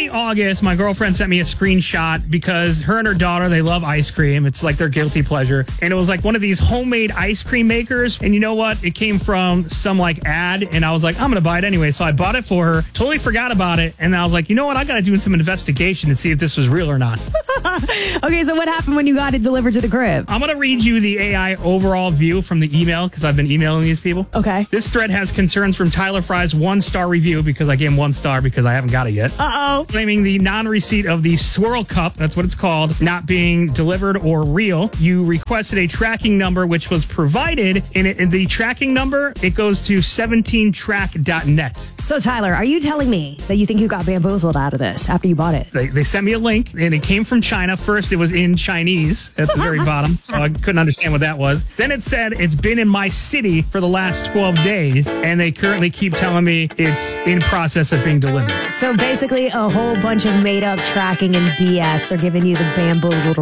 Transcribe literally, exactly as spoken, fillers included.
late August, my girlfriend sent me a screenshot because her and her daughter, they love ice cream. It's like their guilty pleasure. And it was like one of these homemade ice cream makers. And you know what? It came from some like ad. And I was like, I'm going to buy it anyway. So I bought it for her. Totally forgot about it. And I was like, you know what? I got to do some investigation and see if this was real or not. Okay, so what happened when you got it delivered to the crib? I'm going to read you the A I overall view from the email because I've been emailing these people. Okay. This thread has concerns from Tyler Fry's one-star review because I gave him one star because I haven't got it yet. Uh-oh. Claiming the non-receipt of the Swirl Cup, that's what it's called, not being delivered or real. You requested a tracking number which was provided. In, it, in the tracking number, it goes to seventeen track dot net. So, Tyler, are you telling me that you think you got bamboozled out of this after you bought it? They, they sent me a link, and it came from China. First, it was in Chinese at the very bottom, so I couldn't understand what that was. Then it said it's been in my city for the last twelve days, and they currently keep telling me it's in process of being delivered. So basically a whole bunch of made up tracking and B S. They're giving you the bamboozled